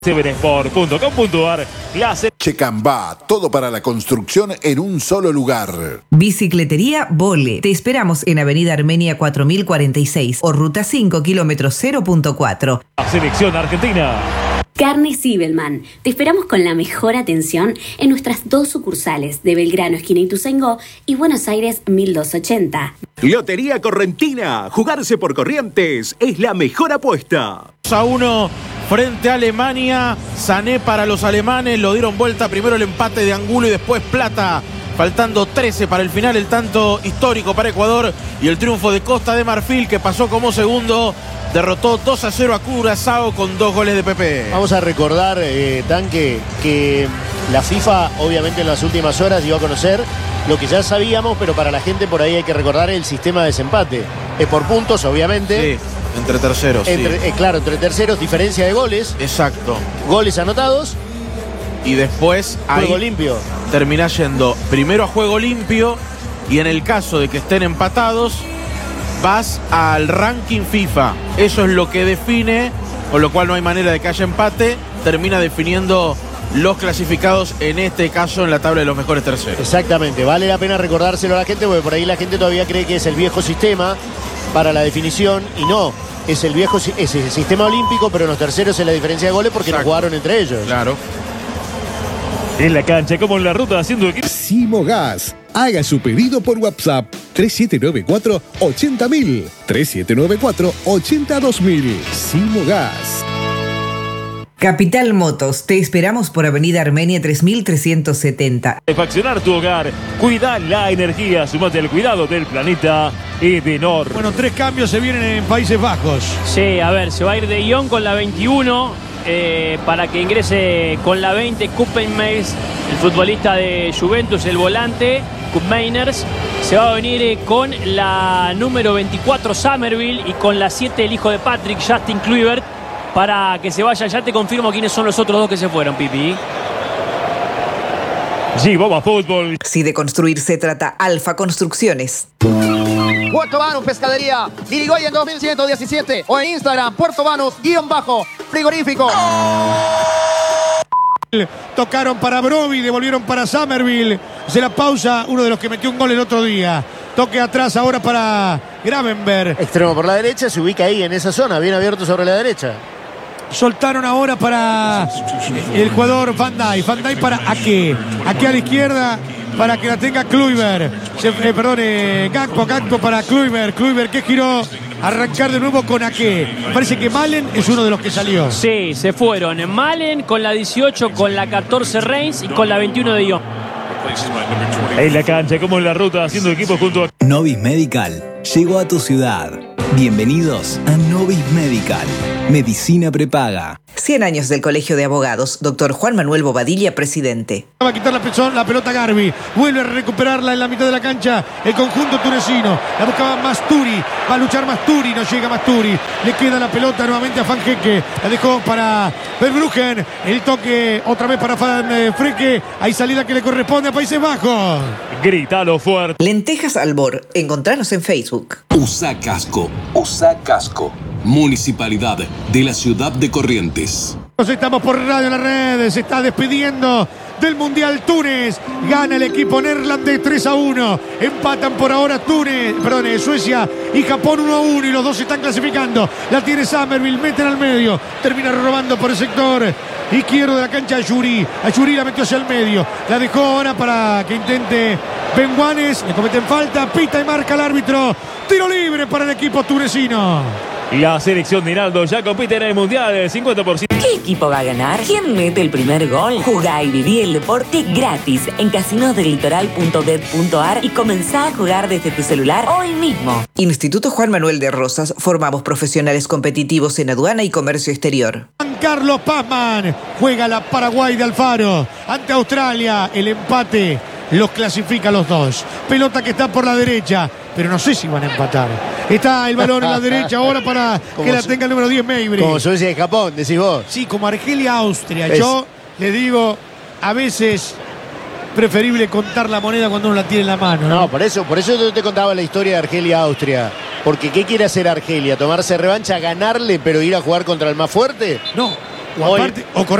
Sevensport.com.ar. Checambá, todo para la construcción en un solo lugar. Bicicletería Vole. Te esperamos en Avenida Armenia 4046 o Ruta 5, kilómetro 0.4. Selección Argentina. Carne Zibelman. Te esperamos con la mejor atención en nuestras dos sucursales de Belgrano, esquina Ituzaingó, y Buenos Aires 1280. Lotería Correntina. Jugarse por Corrientes es la mejor apuesta. 2-1 frente a Alemania. Sané para los alemanes. Lo dieron vuelta. Primero el empate de Angulo y después Plata. Faltando 13 para el final, el tanto histórico para Ecuador. Y el triunfo de Costa de Marfil, que pasó como segundo. Derrotó 2-0 a Curazao con 2 goles de Pepe. Vamos a recordar, Tanque, que la FIFA obviamente en las últimas horas dio a conocer lo que ya sabíamos, pero para la gente por ahí hay que recordar el sistema de desempate. Es por puntos, obviamente. Sí, entre terceros. Claro, entre terceros, diferencia de goles. Exacto. Goles anotados. Y después juego limpio. Termina yendo primero a juego limpio, y en el caso de que estén empatados, vas al ranking FIFA. Eso es lo que define, con lo cual no hay manera de que haya empate. Termina definiendo los clasificados, en este caso en la tabla de los mejores terceros. Exactamente, vale la pena recordárselo a la gente, porque por ahí la gente todavía cree que es el viejo sistema para la definición, y no, es el sistema olímpico, pero en los terceros es la diferencia de goles porque no jugaron entre ellos. Claro. En la cancha, como en la ruta, haciendo equipo. Simogas. Haga su pedido por WhatsApp 3794-80000. 3794-82000. Simogas. Capital Motos. Te esperamos por Avenida Armenia 3370. Refaccionar tu hogar. Cuida la energía. Sumate al cuidado del planeta Edenor. Bueno, 3 cambios se vienen en Países Bajos. Sí, a ver, se va a ir De Jong con la 21. Para que ingrese con la 20 Koopmeiners, el futbolista de Juventus, el volante Koopmeiners. Se va a venir con la número 24 Somerville y con la 7 el hijo de Patrick, Justin Kluivert, para que se vaya. Ya te confirmo quiénes son los otros dos que se fueron, Pipi. Sí, vamos a fútbol. Si de construir se trata, Alfa Construcciones. Puerto Banús Pescadería, Irigoyen 2117 o en Instagram, Puerto Banús_frigorífico. Tocaron para Broby, devolvieron para Somerville. Se la pausa, uno de los que metió un gol el otro día. Toque atrás ahora para Gravenberg. Extremo por la derecha, se ubica ahí en esa zona, bien abierto sobre la derecha. Soltaron ahora para el jugador Van Dijk. Van Dijk para Ake. Ake a la izquierda para que la tenga Kluivert. Gakpo para Kluivert. Kluivert que giró. Arrancar de nuevo con Ake. Parece que Malen es uno de los que salió. Sí, se fueron. Malen con la 18, con la 14 Reigns y con la 21 De Jong. En la cancha, como en la ruta, haciendo equipo junto a... Novis Medical llegó a tu ciudad. Bienvenidos a Novis Medical. Medicina prepaga. 100 años del Colegio de Abogados. Doctor Juan Manuel Bobadilla, presidente. Va a quitar la pelota Garbi. Vuelve a recuperarla en la mitad de la cancha el conjunto tunecino. La buscaba Masturi. Va a luchar Masturi. No llega Masturi. Le queda la pelota nuevamente a Fanjeque. La dejó para Verbruggen. El toque otra vez para Van Freke. Hay salida que le corresponde a Países Bajos. Grítalo fuerte. Lentejas Albor. Encontranos en Facebook. USA Casco. USA Casco. Municipalidad de la ciudad de Corrientes. Estamos por Radio La Red. Se está despidiendo del Mundial Túnez. Gana el equipo neerlandés 3-1. Empatan por ahora Suecia y Japón 1-1. Y los dos se están clasificando. La tiene Somerville. Meten al medio. Termina robando por el sector izquierdo de la cancha a Yuri. A Yuri la metió hacia el medio. La dejó ahora para que intente Ben Juanes. Le cometen falta. Pita y marca el árbitro. Tiro libre para el equipo tunecino. La selección de Hinaldo ya compite en el Mundial del 50%. ¿Qué equipo va a ganar? ¿Quién mete el primer gol? Jugá y viví el deporte gratis en casinosdelitoral.bet.ar y comenzá a jugar desde tu celular hoy mismo. Instituto Juan Manuel de Rosas. Formamos profesionales competitivos en aduana y comercio exterior. Juan Carlos Pazman juega la Paraguay de Alfaro ante Australia. El empate los clasifica a los dos. Pelota que está por la derecha, pero no sé si van a empatar. Está el balón en la derecha ahora para que la tenga el número 10 Meibre. Como Suecia y Japón, decís vos. Sí, como Argelia-Austria. Yo le digo, a veces preferible contar la moneda cuando uno la tiene en la mano. No, por eso yo te contaba la historia de Argelia-Austria. Porque ¿qué quiere hacer Argelia? ¿Tomarse revancha, ganarle, pero ir a jugar contra el más fuerte? No, O aparte, o